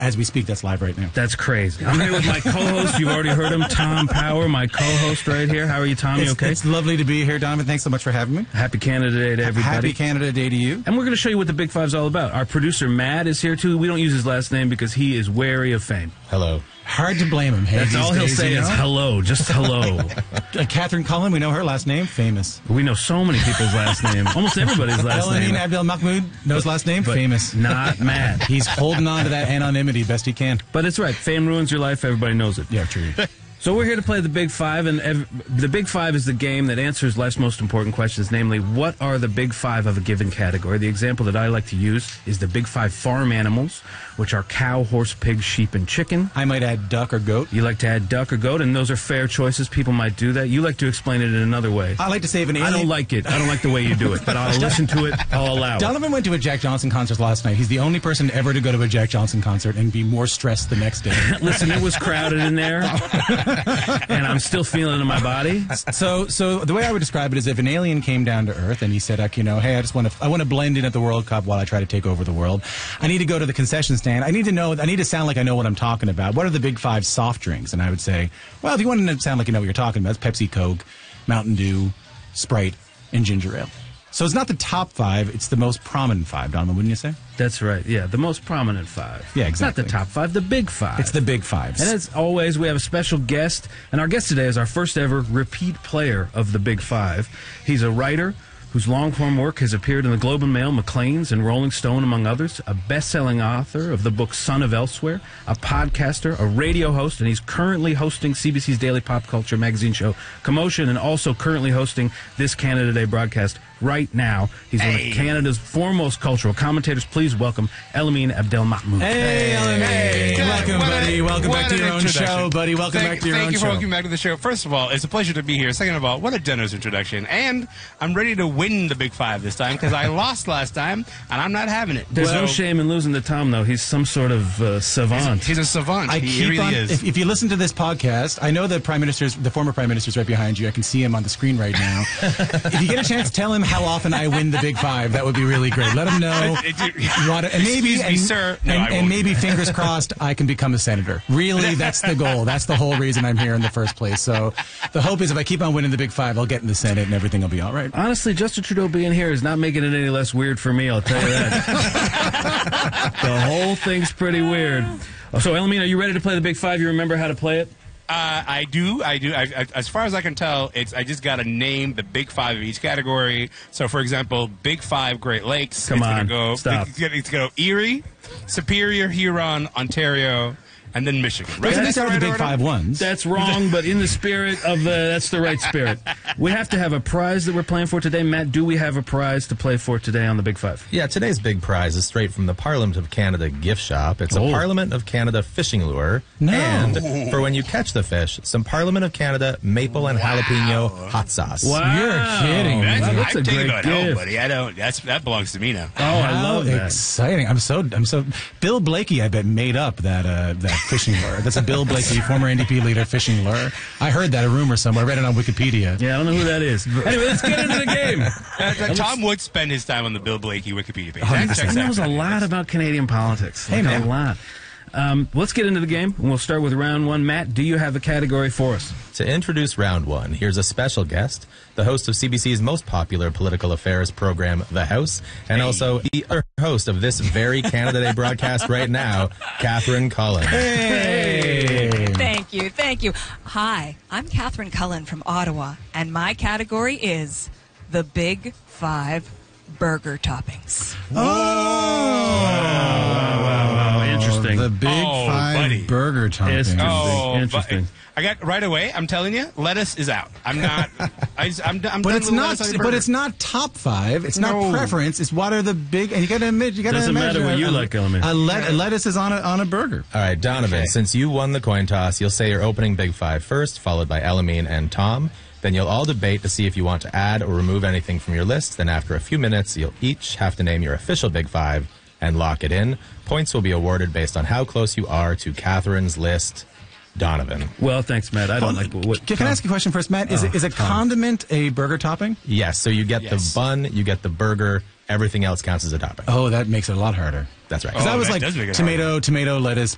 as we speak. That's live right now. That's crazy. I'm here with my co-host. You've already heard him, Tom Power, my co-host right here. How are you, Tom? You okay? It's lovely to be here, Donovan. Thanks so much for having me. Happy Canada Day to everybody. Happy Canada Day to you. And we're going to show you what the Big Five's all about. Our producer, Matt, is here, too. We don't use his last name because he is wary of fame. Hello. Hard to blame him. Hey, that's all he'll say is hello, just hello. Catherine Cullen, we know her last name, famous. We know so many people's last name. Almost everybody's last name. Elamine Abdel Mahmoud knows last name, but famous. Not Matt. He's holding on to that anonymity best he can. But it's right. Fame ruins your life. Everybody knows it. Yeah, true. So we're here to play the Big Five, and the Big Five is the game that answers life's most important questions, namely, what are the Big Five of a given category? The example that I like to use is the Big Five farm animals, which are cow, horse, pig, sheep, and chicken. I might add duck or goat. You like to add duck or goat, and those are fair choices. People might do that. You like to explain it in another way. I like to say if an alien... I don't like it. I don't like the way you do it, but I'll listen to it. I'll allow it. Donovan went to a Jack Johnson concert last night. He's the only person ever to go to a Jack Johnson concert and be more stressed the next day. Listen, it was crowded in there, and I'm still feeling it in my body. So the way I would describe it is if an alien came down to Earth and he said, hey, I want to blend in at the World Cup while I try to take over the world. I need to go to the concession stand. I need to sound like I know what I'm talking about. What are the Big Five soft drinks? And I would say, well, if you want to sound like you know what you're talking about, it's Pepsi, Coke, Mountain Dew, Sprite, and ginger ale. So it's not the top five, it's the most prominent five, Donovan, wouldn't you say? That's right, yeah, the most prominent five. Yeah, exactly. It's not the top five, the Big Five. It's the Big Fives. And as always, we have a special guest, and our guest today is our first ever repeat player of the Big Five. He's a writer whose long-form work has appeared in the Globe and Mail, Maclean's, and Rolling Stone, among others, a best-selling author of the book Son of Elsewhere, a podcaster, a radio host, and he's currently hosting CBC's daily pop culture magazine show, Commotion, and also currently hosting this Canada Day broadcast right now. He's one of Canada's foremost cultural commentators. Please welcome Elamine Abdel Mahmoud. Hey, Elamine. Hey, welcome, buddy. Welcome back to your own show, buddy. Welcome back to your own show. Thank you for welcoming back to the show. First of all, it's a pleasure to be here. Second of all, what a generous introduction. And I'm ready to win the Big Five this time because I lost last time, and I'm not having it. There's no shame in losing to Tom, though. He's some sort of savant. He's a savant. He really is. If you listen to this podcast, I know the former Prime Minister's right behind you. I can see him on the screen right now. If you get a chance, tell him how often I win the Big Five. That would be really great. Let him know. And maybe, fingers crossed, I can become a senator. Really, that's the goal. That's the whole reason I'm here in the first place. So the hope is if I keep on winning the Big Five, I'll get in the Senate and everything will be all right. Honestly, Justin Trudeau being here is not making it any less weird for me, I'll tell you that. The whole thing's pretty weird. So, Elamine, are you ready to play the Big Five? You remember how to play it? I do. As far as I can tell, I just got to name the Big Five of each category. So, for example, Big Five Great Lakes. Stop. It's going to go Erie, Superior, Huron, Ontario, and then Michigan. Right? These are the Big Five ones. That's wrong, but in the spirit of that's the right spirit. We have to have a prize that we're playing for today. Matt, do we have a prize to play for today on the Big Five? Yeah, today's big prize is straight from the Parliament of Canada gift shop. It's a Parliament of Canada fishing lure. No. And for when you catch the fish, some Parliament of Canada maple and jalapeno hot sauce. Wow. You're kidding me. That's a great gift. Home, buddy. That belongs to me now. Oh, I love that. Exciting. I'm so Bill Blakey, I bet, made up that fishing lure. That's a Bill Blakey, former NDP leader, fishing lure. I heard that, a rumor somewhere. I read it on Wikipedia. Yeah, I don't know who that is. Anyway, let's get into the game. Tom would spend his time on the Bill Blakey Wikipedia page. He knows a lot about Canadian politics. Hey, man. A lot. Let's get into the game, and we'll start with round one. Matt, do you have a category for us? To introduce round one, here's a special guest, the host of CBC's most popular political affairs program, The House, and also the host of this very Canada Day broadcast right now, Catherine Cullen. Hey! Thank you. Hi, I'm Catherine Cullen from Ottawa, and my category is the Big Five burger toppings. Wow. Interesting. The Big Five burger toppings. Interesting. I got right away. I'm telling you, lettuce is out. I'm not. I'm done. But it's not top five. It's not preference. It's what are the big. And you got to admit, doesn't matter what you like, Elamine. Lettuce is on a burger. All right, Donovan. Since you won the coin toss, you'll say your opening Big Five first, followed by Elamine and Tom. Then you'll all debate to see if you want to add or remove anything from your list. Then after a few minutes, you'll each have to name your official Big Five and lock it in. Points will be awarded based on how close you are to Catherine's list. Donovan. Well, thanks, Matt. I don't like what... Can I ask you a question first, Matt? Is a condiment a burger topping? Yes. So you get the bun, you get the burger, everything else counts as a topping. Oh, that makes it a lot harder. That's right. Because I was like tomato, lettuce,